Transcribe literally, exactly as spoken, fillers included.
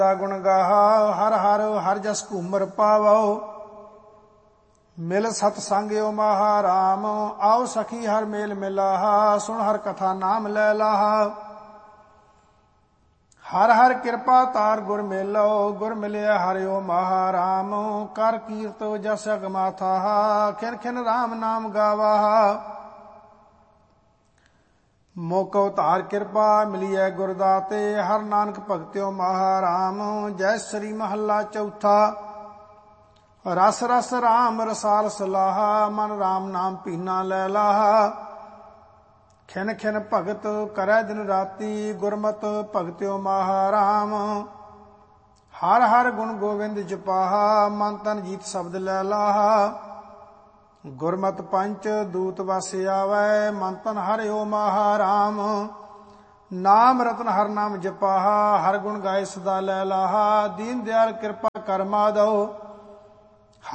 ਗੁਣ ਗਾਹਾ ਹਰ ਹਰ ਹਰ ਜਸ ਘੂਮਰ ਪਾਵੋ। ਮਿਲ ਸਤ ਸੰਗਿਓ ਮਹਾਰਾਮ ਆਓ ਸਖੀ ਹਰ ਮੇਲ ਮਿਲਾਹਾ। ਸੁਣ ਹਰ ਕਥਾ ਨਾਮ ਲੈ ਲਾਹਾ। ਹਰ ਹਰ ਕਿਰਪਾ ਤਾਰ ਗੁਰ ਮੇਲੋ ਗੁਰ ਮਿਲਿਆ ਹਰਿਓ ਮਹਾਰਾਮ। ਕਰ ਕੀਰਤ ਜਸ ਅਗਮਾਥਾ ਖਿਨ ਖਿਨ ਰਾਮ ਨਾਮ ਗਾਵਾਹਾ। ਮੋਕੋ ਧਾਰ ਕਿਰਪਾ ਮਿਲੀਐ ਗੁਰ ਦਾਤੇ ਹਰ ਨਾਨਕ ਭਗਤਿਓ ਮਹਾਰਾਮ। ਜੈ ਸ੍ਰੀ ਮਹੱਲਾ ਚੌਥਾ। ਰਸ ਰਸ ਰਾਮ ਰਸਾਲ ਸਲਾਹਾ ਮਨ ਰਾਮ ਨਾਮ ਪੀਨਾ ਲੈ ਲਾਹਾ। ਖਿਨ ਖਿਨ ਭਗਤ ਕਰੈ ਦਿਨ ਰਾਤੀ ਗੁਰਮਤਿ ਭਗਤਿਓ ਮਹਾਰਾਮ। ਹਰ ਹਰ ਗੁਣ ਗੋਬਿੰਦ ਜਪਾਹਾ ਮਨ ਤਨ ਜੀਤ ਸ਼ਬਦ ਲੈ ਲਾਹਾ। ਗੁਰਮਤਿ ਪੰਚ ਦੂਤ ਵਸ ਆਵੈ ਮਨ ਤਨ ਹਰਿਓ ਮਹਾਰਾਮ। ਨਾਮ ਰਤਨ ਹਰ ਨਾਮ ਜਪਾਹਾ ਹਰ ਗੁਣ ਗਾਏ ਸਦਾ ਲੈ ਲਾਹਾ। ਦੀਨ ਦਿਆਲ ਕਿਰਪਾ ਕਰ ਮਾਧੋ